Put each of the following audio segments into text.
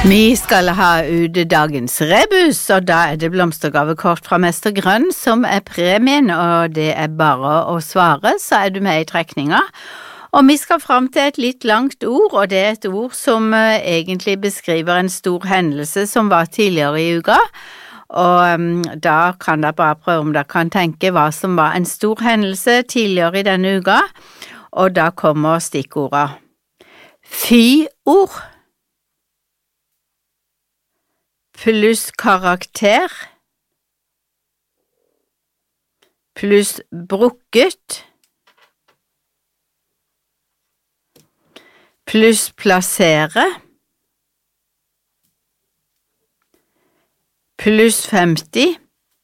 Vi skal ha ut dagens rebus, og da det blomstergavekort fra Mester Grønn som premien, og det bare å svare, så du med i trekninga. Og vi skal fram til et litt langt ord, og det et ord som egentlig beskriver en stor hendelse som var tidligere i uka. Og da kan dere bare prøve om dere kan tenke hva som var en stor hendelse tidligere i denne uka, og da kommer stikkordet. Fy-ord pluss karakter pluss brukket pluss plassere pluss 50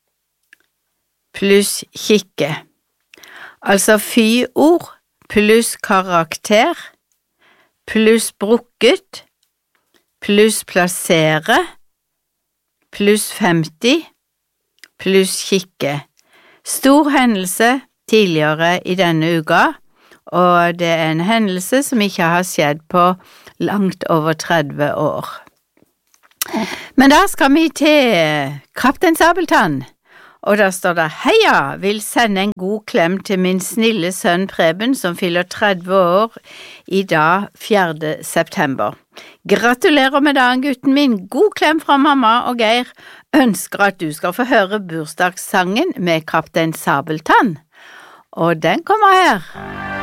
pluss kikke. Altså fy-ord pluss karakter pluss brukket pluss plassere pluss 50 pluss kikke. Stor hendelse tidligere i denne uka, og det en hendelse som ikke har skjedd på langt over 30 år. Men da skal vi til Kaptein Sabeltann, og da står det: Heia, vil sende en god klem til min snille sønn Preben som fyller 30 år i dag 4. september. Gratulerer med dagen, gutten min. God klem fra mamma og Geir. Ønsker at du skal få høre bursdagssangen med Kaptein Sabeltann. Og den kommer her.